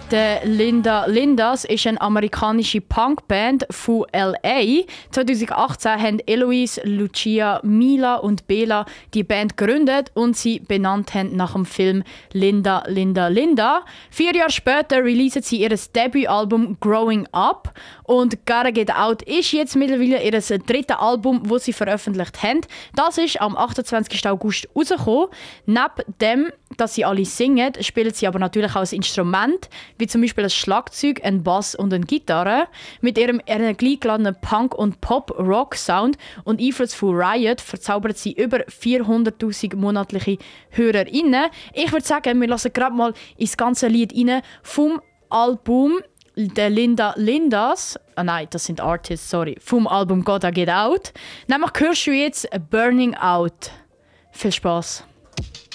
Die Linda Lindas ist eine amerikanische Punkband von LA. 2018 haben Eloise, Lucia, Mila und Bela die Band gegründet und sie benannt haben nach dem Film Linda, Linda, Linda. 4 Jahre später releasen sie ihr Debütalbum Growing Up und Gotta Get Out ist jetzt mittlerweile ihr drittes Album, das sie veröffentlicht haben. Das ist am 28. August rausgekommen. Neben dem, dass sie alle singen, spielen sie aber natürlich auch ein Instrument, wie zum Beispiel ein Schlagzeug, ein Bass und eine Gitarre. Mit ihrem energiegeladenen Punk- und Pop-Rock-Sound und Einfluss von Riot verzaubern sie über 400'000 monatliche HörerInnen. Ich würde sagen, wir lassen gerade mal ins ganze Lied rein vom Album der Linda Lindas. Nein, das sind Artists, sorry. Vom Album Gotta Get Out. Nämlich hörst du jetzt Burning Out. Viel Spaß.